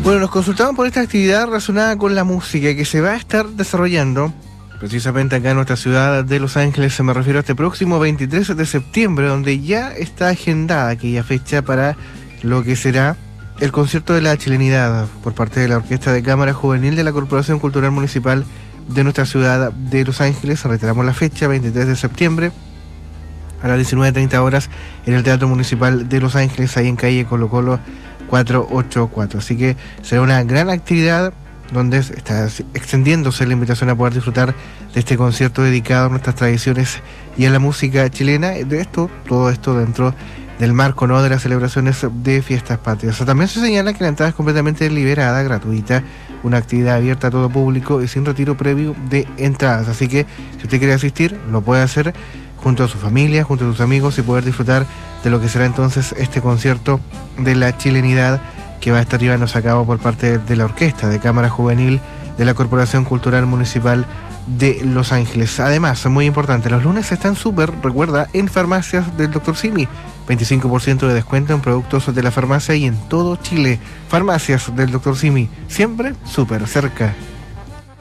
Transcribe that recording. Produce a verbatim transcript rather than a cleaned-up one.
Bueno, nos consultaban por esta actividad relacionada con la música que se va a estar desarrollando precisamente acá en nuestra ciudad de Los Ángeles. Me refiero a este próximo veintitrés de septiembre, donde ya está agendada aquella fecha para lo que será el concierto de la chilenidad por parte de la Orquesta de Cámara Juvenil de la Corporación Cultural Municipal de nuestra ciudad de Los Ángeles. Reiteramos la fecha, veintitrés de septiembre, a las diecinueve treinta horas, en el Teatro Municipal de Los Ángeles, ahí en calle Colo Colo cuatrocientos ochenta y cuatro. Así que será una gran actividad donde está extendiéndose la invitación a poder disfrutar de este concierto dedicado a nuestras tradiciones y a la música chilena. De esto, todo esto dentro del marco, ¿no?, de las celebraciones de fiestas patrias. También se señala que la entrada es completamente liberada, gratuita, una actividad abierta a todo público y sin retiro previo de entradas. Así que si usted quiere asistir, lo puede hacer junto a su familia, junto a sus amigos, y poder disfrutar de lo que será entonces este concierto de la chilenidad que va a estar llevándose a cabo por parte de la Orquesta de Cámara Juvenil de la Corporación Cultural Municipal de Los Ángeles. Además, muy importante, los lunes están súper, recuerda, en farmacias del doctor Simi. veinticinco por ciento de descuento en productos de la farmacia y en todo Chile. Farmacias del doctor Simi, siempre súper cerca.